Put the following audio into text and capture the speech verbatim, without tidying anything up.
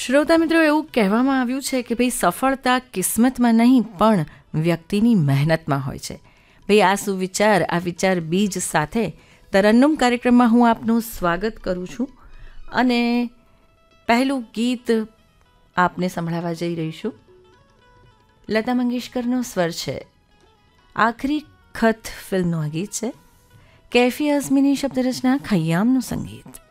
શ્રોતા મિત્રો, એવું કહેવામાં આવ્યું છે કે ભાઈ સફળતા કિસ્મતમાં નહીં પણ વ્યક્તિની મહેનતમાં હોય છે. ભાઈ આ સુવિચાર, આ વિચાર બીજ સાથે તરન્નુમ કાર્યક્રમમાં હું આપનું સ્વાગત કરું છું અને પહેલું ગીત આપને સંભળાવવા જઈ રહી છું. લતા મંગેશકરનો સ્વર છે. આખરી ખત ફિલ્મનું આ ગીત છે. કૈફી આઝમીની શબ્દ રચના, ખય્યામનું સંગીત.